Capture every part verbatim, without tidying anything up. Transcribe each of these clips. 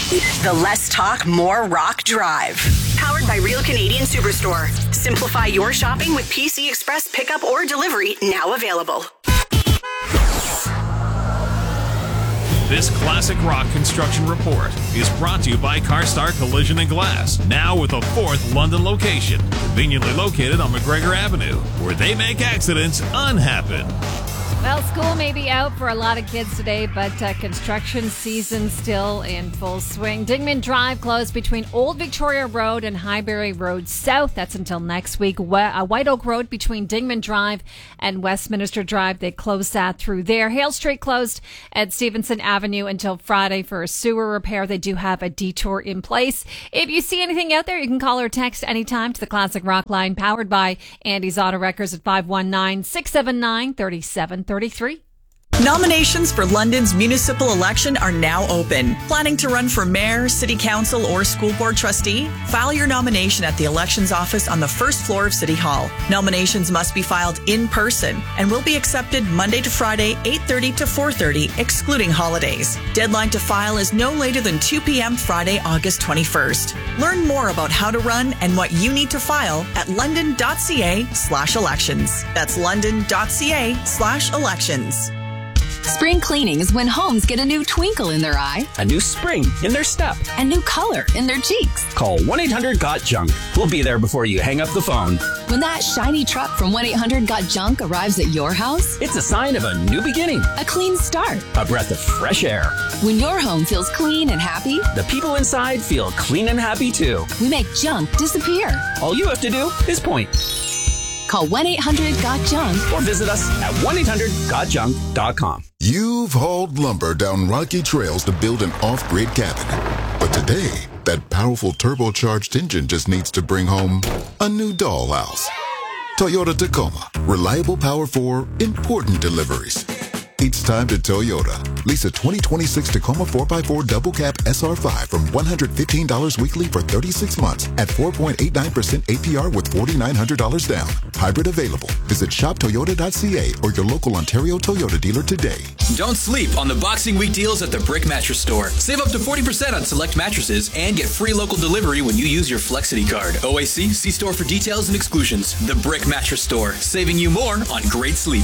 The Less Talk, More Rock Drive. Powered by Real Canadian Superstore. Simplify your shopping with P C Express pickup or delivery, now available. This classic rock construction report is brought to you by CarStar Collision and Glass, now with a fourth London location, conveniently located on McGregor Avenue, where they make accidents unhappen. Well, school may be out for a lot of kids today, but uh, construction season still in full swing. Dingman Drive closed between Old Victoria Road and Highbury Road South. That's until next week. We- uh, White Oak Road between Dingman Drive and Westminster Drive, they closed that through there. Hale Street closed at Stevenson Avenue until Friday for a sewer repair. They do have a detour in place. If you see anything out there, you can call or text anytime to the Classic Rock line, powered by Andy's Auto Wreckers at five one nine, six seven nine, three seven thirty-three. Nominations for London's municipal election are now open. Planning to run for mayor, city council, or school board trustee? File your nomination at the elections office on the first floor of City Hall. Nominations must be filed in person and will be accepted Monday to Friday, eight thirty to four thirty, excluding holidays. Deadline to file is no later than two p.m. Friday, August twenty-first. Learn more about how to run and what you need to file at london.ca slash elections. That's london.ca slash elections. Spring cleaning is when homes get a new twinkle in their eye, a new spring in their step, a new color in their cheeks. Call one eight hundred got junk. We'll be there before you hang up the phone. When that shiny truck from one eight hundred got junk arrives at your house, it's a sign of a new beginning, a clean start, a breath of fresh air. When your home feels clean and happy, the people inside feel clean and happy too. We make junk disappear. All you have to do is point. Call one eight hundred got junk or visit us at one eight hundred got junk dot com. You've hauled lumber down rocky trails to build an off-grid cabin. But today, that powerful turbocharged engine just needs to bring home a new dollhouse. Toyota Tacoma. Reliable power for important deliveries. It's time to Toyota. Lease a twenty twenty-six Tacoma four by four Double Cab S R five from one hundred fifteen dollars weekly for thirty-six months at four point eight nine percent A P R with four thousand nine hundred dollars down. Hybrid available. Visit shop toyota dot c a or your local Ontario Toyota dealer today. Don't sleep on the Boxing Week deals at the Brick Mattress Store. Save up to forty percent on select mattresses and get free local delivery when you use your Flexity card. O A C, see store for details and exclusions. The Brick Mattress Store, saving you more on great sleep.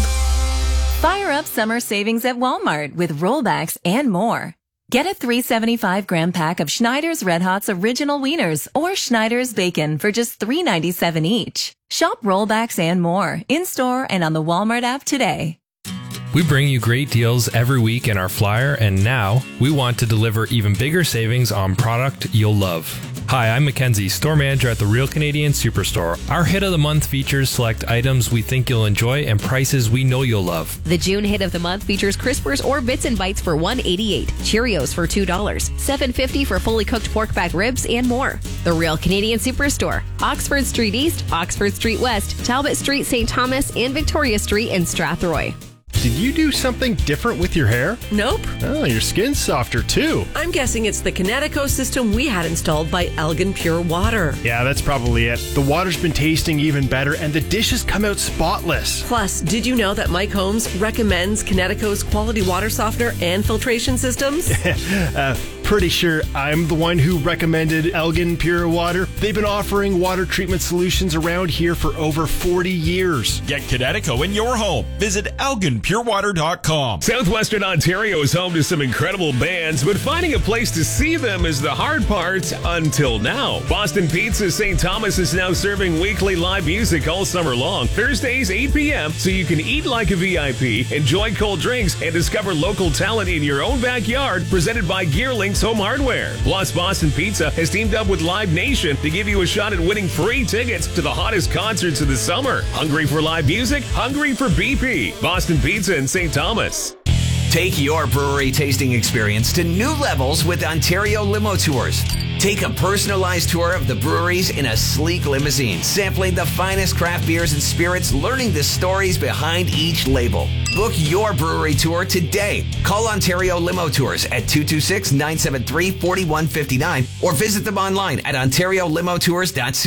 Fire up summer savings at Walmart with rollbacks and more. Get a three hundred seventy-five gram pack of Schneider's Red Hot's Original Wieners or Schneider's Bacon for just three ninety-seven each. Shop rollbacks and more in-store and on the Walmart app today. We bring you great deals every week in our flyer, and now we want to deliver even bigger savings on product you'll love. Hi, I'm Mackenzie, store manager at the Real Canadian Superstore. Our Hit of the Month features select items we think you'll enjoy and prices we know you'll love. The June Hit of the Month features Crispers or Bits and Bites for one eighty-eight, Cheerios for two dollars, seven fifty for fully cooked pork back ribs, and more. The Real Canadian Superstore, Oxford Street East, Oxford Street West, Talbot Street, Saint Thomas, and Victoria Street in Strathroy. Did you do something different with your hair? Nope. Oh, your skin's softer too. I'm guessing it's the Kinetico system we had installed by Elgin Pure Water. Yeah, that's probably it. The water's been tasting even better and the dishes come out spotless. Plus, did you know that Mike Holmes recommends Kinetico's quality water softener and filtration systems? uh, pretty sure I'm the one who recommended Elgin Pure Water. They've been offering water treatment solutions around here for over forty years. Get Kinetico in your home. Visit elgin pure water dot com. Southwestern Ontario is home to some incredible bands, but finding a place to see them is the hard part until now. Boston Pizza Saint Thomas is now serving weekly live music all summer long, Thursdays eight p.m., so you can eat like a V I P, enjoy cold drinks, and discover local talent in your own backyard, presented by Gearlinks Home Hardware. Plus, Boston Pizza has teamed up with Live Nation to give you a shot at winning free tickets to the hottest concerts of the summer. Hungry for live music? Hungry for B P. Boston Pizza in Saint Thomas. Take your brewery tasting experience to new levels with Ontario Limo Tours. Take a personalized tour of the breweries in a sleek limousine, sampling the finest craft beers and spirits, learning the stories behind each label. Book your brewery tour today. Call Ontario Limo Tours at two two six, nine seven three, four one five nine or visit them online at ontario limo tours dot c a.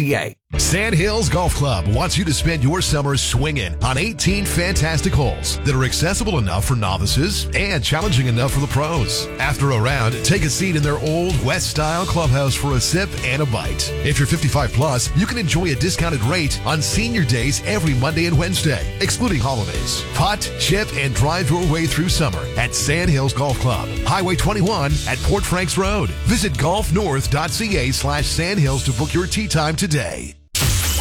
Sand Hills Golf Club wants you to spend your summer swinging on eighteen fantastic holes that are accessible enough for novices and challenging enough for the pros. After a round, take a seat in their old West-style clubhouse for a sip and a bite. If you're fifty-five plus, you can enjoy a discounted rate on senior days every Monday and Wednesday, excluding holidays. Putt, chip, and drive your way through summer at Sand Hills Golf Club, Highway twenty-one at Port Franks Road. Visit golfnorth.ca slash sandhills to book your tee time today.